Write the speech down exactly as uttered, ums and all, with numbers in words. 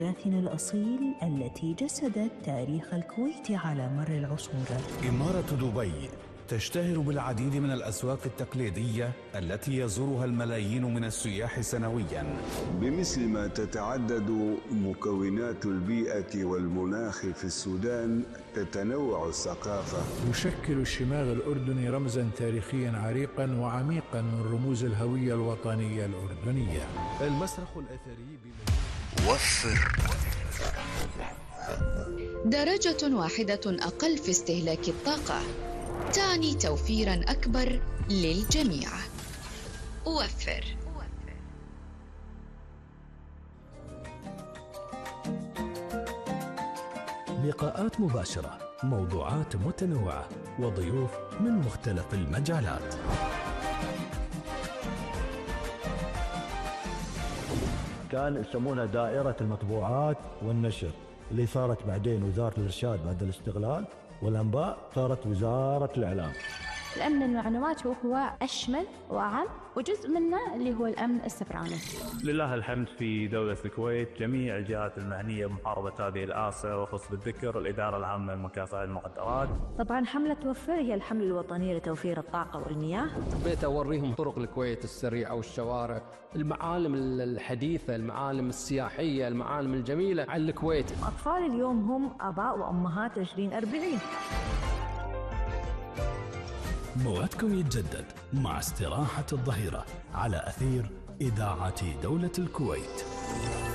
تراثنا الأصيل التي جسدت تاريخ الكويت على مر العصور. إمارة دبي تشتهر بالعديد من الأسواق التقليدية التي يزورها الملايين من السياح سنوياً. بمثل ما تتعدد مكونات البيئة والمناخ في السودان تتنوع الثقافة. يشكل الشماغ الأردني رمزاً تاريخياً عريقاً وعميقاً من رموز الهوية الوطنية الأردنية. المسرح الأثري وفر درجة واحدة أقل في استهلاك الطاقة تعني توفيراً أكبر للجميع. وفر. لقاءات مباشرة، موضوعات متنوعة، وضيوف من مختلف المجالات. كان يسمونها دائرة المطبوعات والنشر، اللي صارت بعدين وزارة الإرشاد بعد الاستقلال، والأنباء صارت وزارة الإعلام. الأمن المعلومات هو أشمل وأعم، وجزء منه اللي هو الأمن السبراني. لله الحمد في دولة الكويت جميع الجهات المعنية بمحاربة هذه الآفة، وخص بالذكر الإدارة العامة لمكافحة المخدرات. طبعا حملة وفر هي الحملة الوطنية لتوفير الطاقة والمياه. حبيت أوريهم طرق الكويت السريعة والشوارع، المعالم الحديثة، المعالم السياحية، المعالم الجميلة عن الكويت. أطفال اليوم هم آباء وأمهات عشرين أربعين. موعدكم يتجدد مع استراحة الظهيرة على أثير إذاعة دولة الكويت.